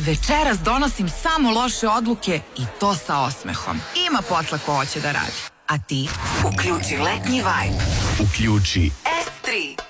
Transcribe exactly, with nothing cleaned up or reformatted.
Večeras donosim samo loše odluke i to sa osmehom. Ima posla ko hoće da radi. A ti? Uključi letnji vibe. Uključi S tri.